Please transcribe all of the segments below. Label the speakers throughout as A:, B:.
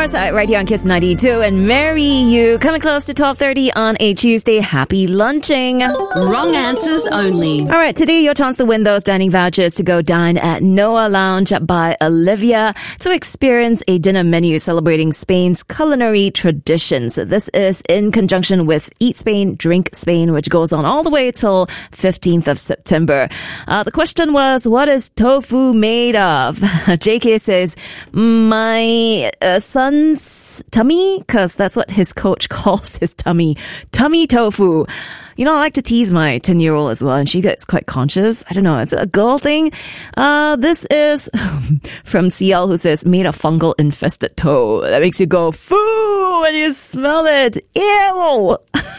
A: Mars right here on Kiss 92 and marry you. Coming close to 12:30 on a Tuesday. Happy lunching.
B: Wrong answers only.
A: All right, today your chance to win those dining vouchers to go dine at Noah Lounge by Olivia to experience a dinner menu celebrating Spain's culinary traditions. This is in conjunction with Eat Spain, Drink Spain, which goes on all the way till 15th of September. The question was, what is tofu made of? JK says, my son's tummy, because that's what his coach calls his tummy tofu. You know, I like to tease my 10-year-old as well, and she gets quite conscious. I don't know, it's a girl thing. This is from CL, who says, made of fungal infested toe. That makes you go, foo, when you smell it. Ew!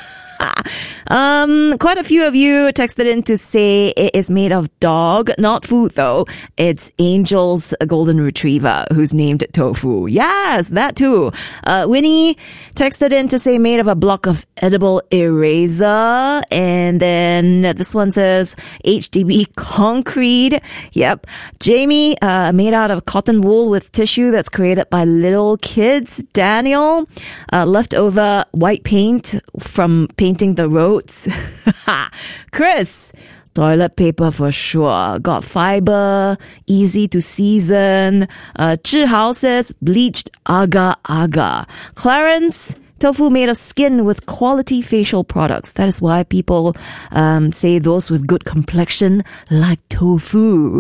A: Quite a few of you texted in to say it is made of dog, not food though. It's Angel's golden retriever who's named Tofu. Yes, that too. Winnie texted in to say made of a block of edible eraser. And then this one says HDB concrete. Yep. Jamie, made out of cotton wool with tissue that's created by little kids. Daniel, leftover white paint from painting the roads. Chris, toilet paper for sure. Got fiber, easy to season. Zhihao says bleached agar-agar. Clarence, tofu made of skin with quality facial products. That is why people say those with good complexion like tofu.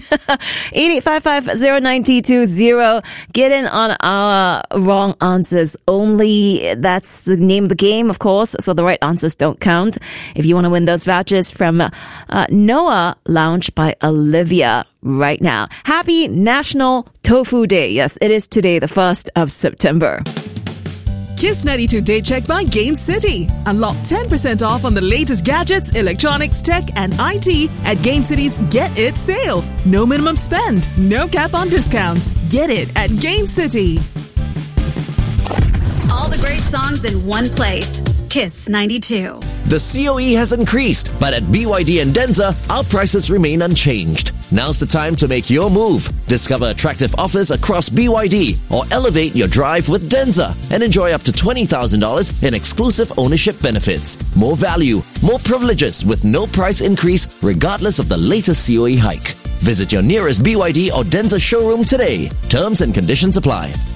A: 88550920. Get in on our wrong answers only. That's the name of the game, of course, so the right answers don't count. If you want to win those vouchers from Noah Lounge by Olivia right now. Happy National Tofu Day. Yes, it is today, the 1st of September.
C: Kiss 92 Day Check by Gain City. Unlock 10% off on the latest gadgets, electronics, tech, and IT at Gain City's Get It sale. No minimum spend, no cap on discounts. Get it at Gain City.
B: All the great songs in one place. Kiss 92.
D: The COE has increased, but at BYD and Denza, our prices remain unchanged. Now's the time to make your move. Discover attractive offers across BYD or elevate your drive with Denza and enjoy up to $20,000 in exclusive ownership benefits. More value, more privileges with no price increase regardless of the latest COE hike. Visit your nearest BYD or Denza showroom today. Terms and conditions apply.